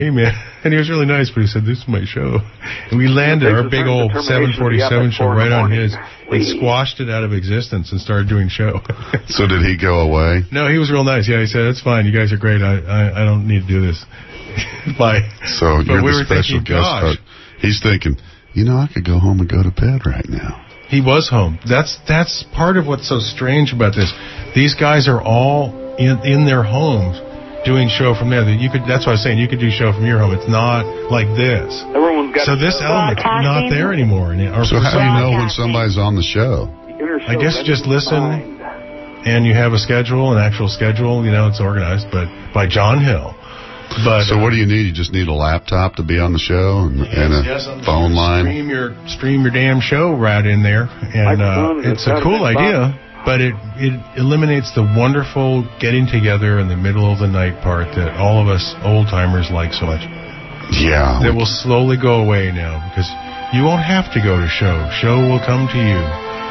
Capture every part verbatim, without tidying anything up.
hey, man. And he was really nice, but he said, this is my show. And we landed our big old seven forty-seven show right on his and squashed it out of existence and started doing show. So did he go away? No, he was real nice. Yeah, he said, it's fine. You guys are great. I I, I don't need to do this. Bye. So but you're we the were special thinking, guest gosh. star. He's thinking, you know, I could go home and go to bed right now. He was home. That's that's part of what's so strange about this. These guys are all in in their homes doing show from there. You could. That's what I was saying. You could do show from your home. It's not like this. Everyone's got so this element's not there anymore. Or so how do you know when somebody's on the show? I guess just listen, and you have a schedule, an actual schedule. You know, it's organized, but by John Hill. But, so what do you need? You just need a laptop to be on the show and, yes, and a yes, phone line? Stream your, stream your damn show right in there. And uh, it's a cool idea, but it, it eliminates the wonderful getting together in the middle of the night part that all of us old-timers like so much. Yeah. That will slowly go away now because you won't have to go to show. Show will come to you.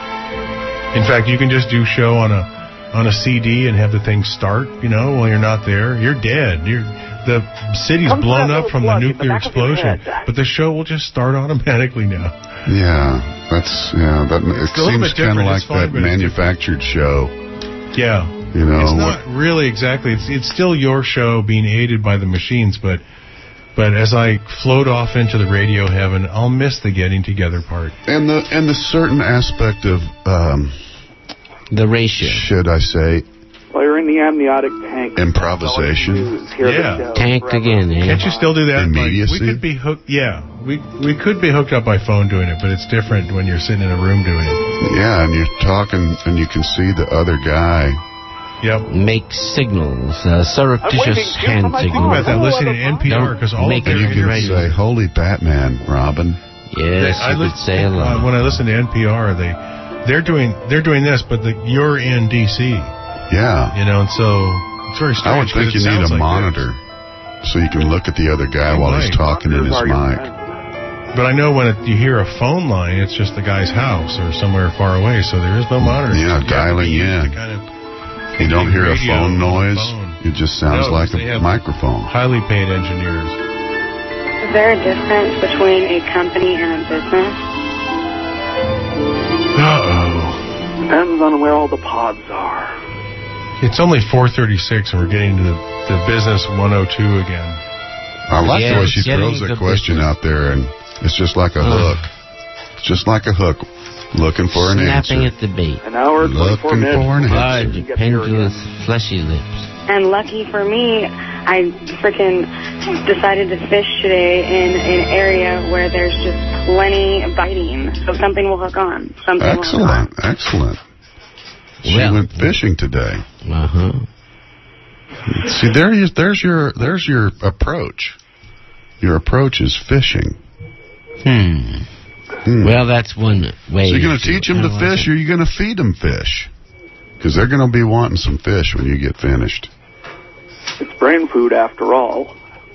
In fact, you can just do show on a on a C D and have the thing start, you know, while you're not there. You're dead. You're... The city's Come blown up from the nuclear explosion, but the show will just start automatically now. Yeah, that's yeah. That it seems kind of like fun, that manufactured show. Yeah, you know, it's not what, really exactly. It's it's still your show being aided by the machines, but but as I float off into the radio heaven, I'll miss the getting together part and the and the certain aspect of um, the ratio. Should I say? Well, you're in the amniotic tank. Improvisation. Yeah. Tanked again, eh? Can't you still do that? Immediacy? Like, we could be hooked, yeah. We we could be hooked up by phone doing it, but it's different when you're sitting in a room doing it. Yeah, and you're talking, and you can see the other guy. Yep. Make signals, uh, surreptitious hand signals. Think about that, listening to N P R, because all make of you can say, holy Batman, Robin. Yes, they, I you could say a lot. Uh, when I listen to N P R, they, they're doing they're doing this, but the, you're in D C Yeah. You know, and so it's very strange. I would think you need a like monitor this. so you can look at the other guy you while might. he's talking in his mic. But I know when it, you hear a phone line, it's just the guy's house or somewhere far away, so there is no monitor. Yeah, so dialing in. Kind of you don't hear a phone noise. Phone. It just sounds no, like a microphone. Highly paid engineers. Is there a difference between a company and a business? Uh-oh. Depends on where all the pods are. It's only four thirty-six, and we're getting to the, the business one oh two again. I like yeah, the way she throws that question business. out there, and it's just like a oh. hook. It's just like a hook, looking for an Snapping answer. at the bait. An hour, looking minutes. for an Large, answer. pendulous, fleshy lips. And lucky for me, I freaking decided to fish today in an area where there's just plenty of biting, so something will hook on. Something excellent, will hook on. excellent. She well, went fishing today. Uh huh. See, there is, there's your there's your approach. Your approach is fishing. Hmm. hmm. Well, that's one way. So you're going to teach them to fish, or you're going to feed them fish? Because they're going to be wanting some fish when you get finished. It's brain food, after all.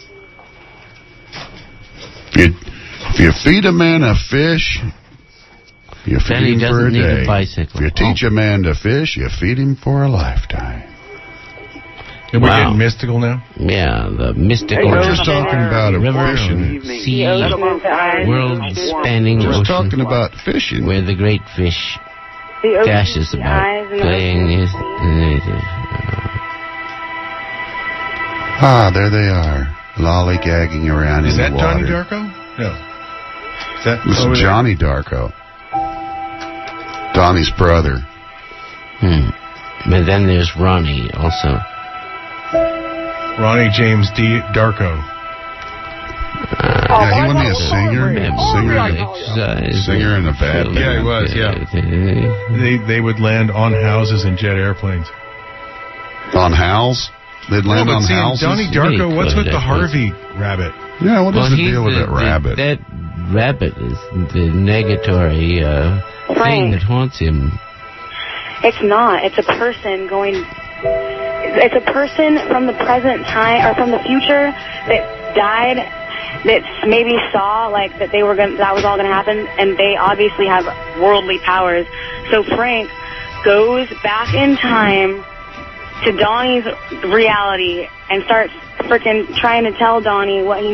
If you, if you feed a man a fish, you then feed he him for a need day. A bicycle. If you teach oh. a man to fish, you feed him for a lifetime. Are we wow. getting mystical now? Yeah, the mystical. We're just talking about a river, fishing. sea, world-spanning We're ocean. just talking about fishing. Where the great fish the dashes about playing his native. Ah, there they are, lollygagging around Is in the that water. Johnny Darko? No. Is that This is Johnny Darko. Donnie's brother. Hmm. But then there's Ronnie also. Ronnie James D. Darko. Uh, yeah, he wasn't a singer. Singer, exercise, singer in a bad band. Yeah, he was, yeah. They, they would land on houses in jet airplanes. On Hals? They'd land no, on see, houses? Donnie Darko, what's with the Harvey rabbit? Yeah, what well, is the deal with the, that rabbit? The, that rabbit is the negatory uh, thing that haunts him. It's not. It's a person going... It's a person from the present time, or from the future, that died, that maybe saw, like, that they were gonna, that was all going to happen, and they obviously have worldly powers. So Frank goes back in time to Donnie's reality and starts freaking trying to tell Donnie what he